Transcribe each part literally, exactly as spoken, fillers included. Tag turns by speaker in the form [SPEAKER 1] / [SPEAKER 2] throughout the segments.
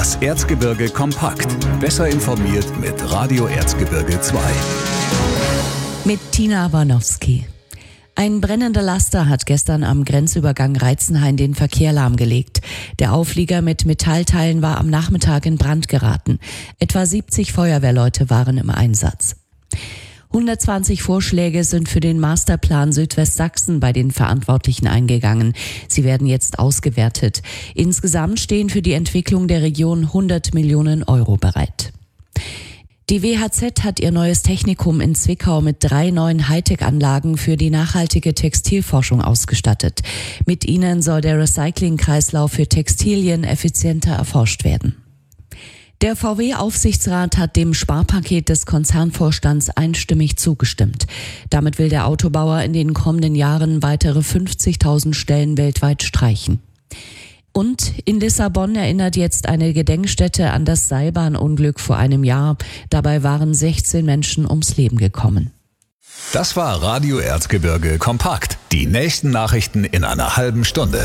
[SPEAKER 1] Das Erzgebirge kompakt. Besser informiert mit Radio Erzgebirge zwei.
[SPEAKER 2] Mit Tina Awanowski. Ein brennender Laster hat gestern am Grenzübergang Reitzenhain den Verkehr lahmgelegt. Der Auflieger mit Metallteilen war am Nachmittag in Brand geraten. Etwa siebzig Feuerwehrleute waren im Einsatz. hundertzwanzig Vorschläge sind für den Masterplan Südwestsachsen bei den Verantwortlichen eingegangen. Sie werden jetzt ausgewertet. Insgesamt stehen für die Entwicklung der Region hundert Millionen Euro bereit. Die W H Z hat ihr neues Technikum in Zwickau mit drei neuen Hightech-Anlagen für die nachhaltige Textilforschung ausgestattet. Mit ihnen soll der Recyclingkreislauf für Textilien effizienter erforscht werden. Der V W-Aufsichtsrat hat dem Sparpaket des Konzernvorstands einstimmig zugestimmt. Damit will der Autobauer in den kommenden Jahren weitere fünfzigtausend Stellen weltweit streichen. Und in Lissabon erinnert jetzt eine Gedenkstätte an das Seilbahnunglück vor einem Jahr. Dabei waren sechzehn Menschen ums Leben gekommen.
[SPEAKER 1] Das war Radio Erzgebirge kompakt. Die nächsten Nachrichten in einer halben Stunde.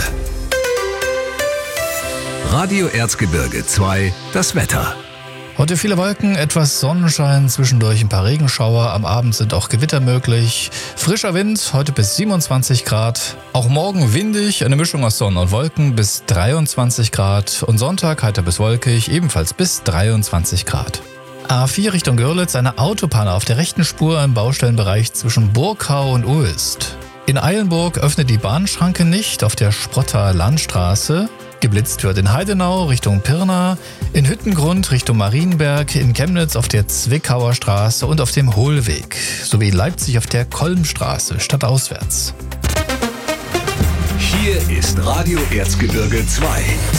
[SPEAKER 1] Radio Erzgebirge zwei, das Wetter.
[SPEAKER 3] Heute viele Wolken, etwas Sonnenschein, zwischendurch ein paar Regenschauer. Am Abend sind auch Gewitter möglich. Frischer Wind, heute bis siebenundzwanzig Grad. Auch morgen windig, eine Mischung aus Sonne und Wolken bis dreiundzwanzig Grad. Und Sonntag heiter bis wolkig, ebenfalls bis dreiundzwanzig Grad. A vier Richtung Görlitz, eine Autopanne auf der rechten Spur im Baustellenbereich zwischen Burgau und Uelst. In Eilenburg öffnet die Bahnschranke nicht auf der Sprotter Landstraße. Geblitzt wird in Heidenau Richtung Pirna, in Hüttengrund Richtung Marienberg, in Chemnitz auf der Zwickauer Straße und auf dem Hohlweg, sowie in Leipzig auf der Kolmstraße stadtauswärts.
[SPEAKER 1] Hier ist Radio Erzgebirge zwei.